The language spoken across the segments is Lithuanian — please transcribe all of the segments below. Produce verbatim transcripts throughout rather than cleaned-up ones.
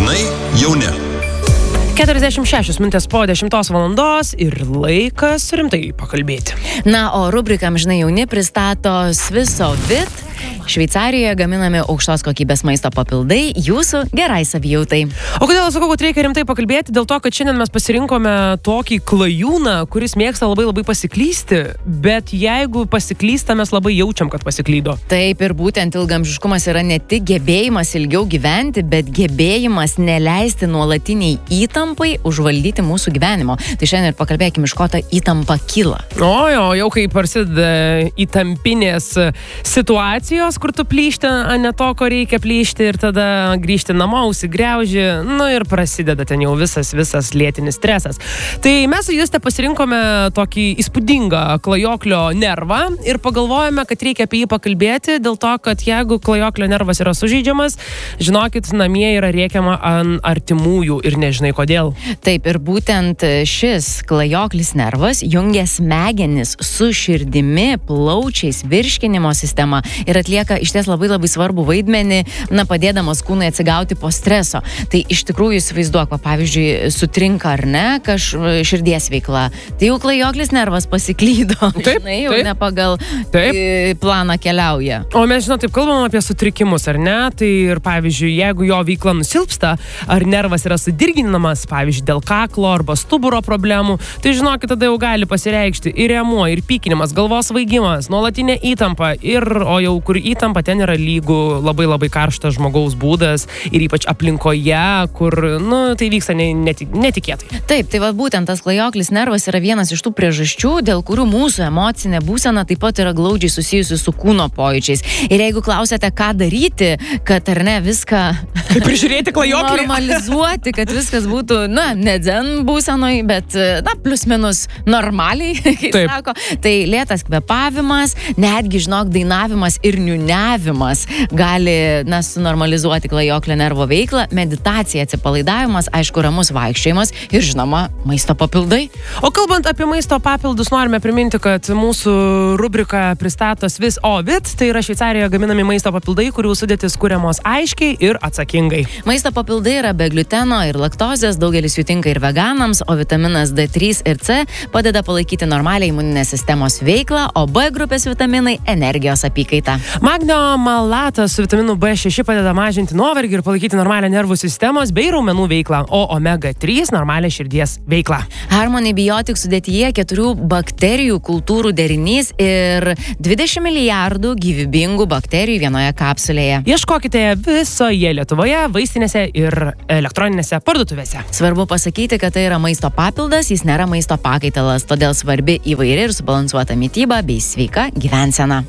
Žinai, jauni. keturiasdešimt šešios minutės po dešimtos valandos ir laikas rimtai pakalbėti. Na, o rubrika Amžinai jauni pristato Svisovit. Šveicarijoje gaminami aukštos kokybės maisto papildai jūsų gerai savijautai. O kodėl aš sakau, kad reikia rimtai pakalbėti? Dėl to, kad šiandien mes pasirinkome tokį klajūną, kuris mėgsta labai labai pasiklysti, bet jeigu pasiklysta, mes labai jaučiam, kad pasiklydo. Taip, ir būtent ilgaamžiškumas yra ne tik gebėjimas ilgiau gyventi, bet gebėjimas neleisti nuolatiniai įtampai užvaldyti mūsų gyvenimo. Tai šiandien ir pakalbėkime, iš ko ta įtampa kyla. O, jo, jau kai prasideda įtampinės situacijos, kur tu plyšti, a ne to, ko reikia plyšti ir tada grįžti namo, užsigriauži, nu ir prasideda ten jau visas, visas lėtinis stresas. Tai mes su Juste pasirinkome tokį įspūdingą klajoklio nervą ir pagalvojame, kad reikia apie jį pakalbėti, dėl to, kad jeigu klajoklio nervas yra sužeidžiamas, žinokit, namie yra rėkiama ant artimųjų ir nežinai kodėl. Taip, ir būtent šis klajoklis nervas jungia smegenis su širdimi, plaučiais, virškinimo sistema ir atlieka iš ties labai labai svarbu vaidmenį, na, padėdamas kūnui atsigauti po streso. Tai iš tikrųjų įsivaizduok, va, pavyzdžiui, sutrinka ar ne, kaž širdies veikla. Tai jau klajoklis nervas pasiklydo. Taip, žinai, jau taip. ne pagal Taip. e, planą keliauja. O mes, žinot, taip kalbam apie sutrikimus, ar ne? Tai ir, pavyzdžiui, jeigu jo veikla nusilpsta, ar nervas yra sudirginamas, pavyzdžiui, dėl kaklo arba stuburo problemų, tai žinokit, tada jau gali pasireikšti ir rėmuo, ir pykinimas, galvos svaigimas, nuolatinė įtampa, ir, o jau kur įtampa, ten yra lygų labai labai karštas žmogaus būdas ir ypač aplinkoje, kur, nu, tai vyksta neti, netikėtai. Taip, tai va būtent tas klajoklis nervas yra vienas iš tų priežasčių, dėl kurių mūsų emocinė būsena taip pat yra glaudžiai susijusi su kūno pojūčiais. Ir jeigu klausėte, ką daryti, kad ar ne viską Kaip prižiūrėti klajoklį? normalizuoti, kad viskas būtų, na, ne dzen būsenoj, bet, na, plius minus normaliai, kaip Taip. sako, tai lėtas kvėpavimas, netgi, žinok, dainavimas ir niuniavimas gali, na, sunormalizuoti klajoklio nervo veiklą, meditacija, atsipalaidavimas, aišku, ramus vaikščiojimas ir, žinoma, maisto papildai. O kalbant apie maisto papildus, norime priminti, kad mūsų rubrika pristato Svisovit, tai yra Šveicarijoje gaminami maisto papildai, kurių sudėtis kuriamos aiškiai ir atsakingai. Maisto papildai yra be gliuteno ir laktozės, daugelis jų tinka ir veganams, o vitaminas D trys ir C padeda palaikyti normalią imuninės sistemos veiklą, o B grupės vitaminai energijos apykaitą. Magnio malatas su vitaminu B šeši padeda mažinti nuovargį ir palaikyti normalią nervų sistemos bei raumenų veiklą, o omega trys normalią širdies veiklą. Harmony Biotic sudėtyje keturių bakterijų kultūrų derinys ir dvidešimt milijardų gyvybingų bakterijų vienoje kapsulėje. Ieškokite visoje Lietuvoje, vaistinėse ir elektroninėse parduotuvėse. Svarbu pasakyti, kad tai yra maisto papildas, jis nėra maisto pakaitalas, todėl svarbi įvairi ir subalansuota mityba bei sveika gyvensena.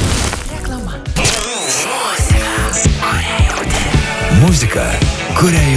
Muzika, kurią